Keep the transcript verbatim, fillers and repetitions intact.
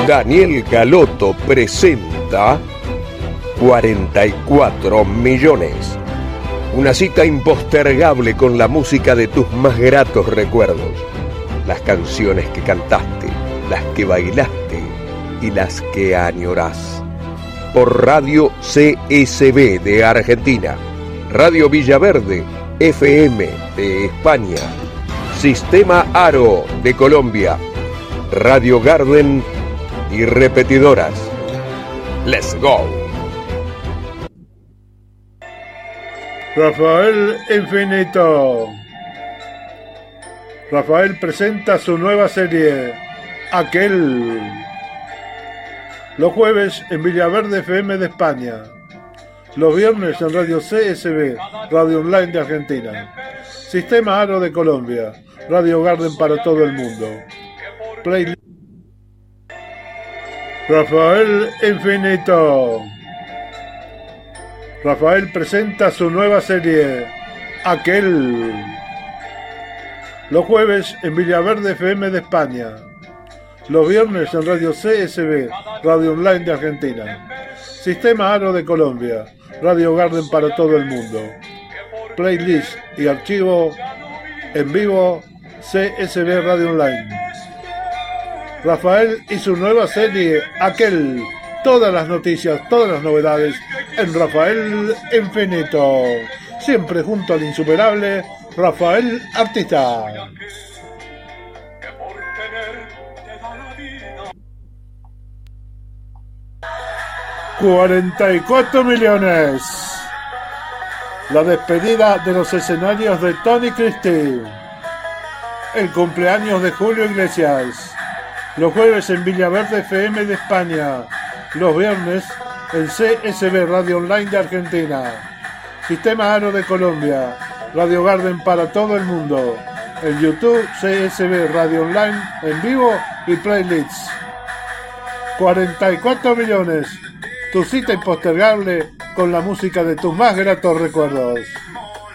Daniel Galoto presenta cuarenta y cuatro millones. Una cita impostergable con la música de tus más gratos recuerdos. Las canciones que cantaste, las que bailaste y las que añorás. Por Radio C S B de Argentina, Radio Villaverde F M de España, Sistema Aro de Colombia, Radio Garden y repetidoras. Let's go. Rafael Infinito. Rafael presenta su nueva serie, Aquel. Los jueves en Villaverde F M de España. Los viernes en Radio C S B, Radio Online de Argentina. Sistema Aro de Colombia, Radio Garden para todo el mundo. Playlist. Rafael Infinito. Rafael presenta su nueva serie, Aquel. Los jueves en Villaverde F M de España. Los viernes en Radio C S B, Radio Online de Argentina. Sistema Aro de Colombia, Radio Garden para todo el mundo. Playlist y archivo en vivo C S B Radio Online. Rafael y su nueva serie, Aquel. Todas las noticias, todas las novedades en Rafael Infinito. Siempre junto al insuperable Rafael Artista. cuarenta y cuatro millones. La despedida de los escenarios de Tony Christie. El cumpleaños de Julio Iglesias. Los jueves en Villaverde F M de España. Los viernes en C S B Radio Online de Argentina. Sistema Aro de Colombia. Radio Garden para todo el mundo. En YouTube C S B Radio Online en vivo y playlists. cuarenta y cuatro millones. Tu cita impostergable con la música de tus más gratos recuerdos.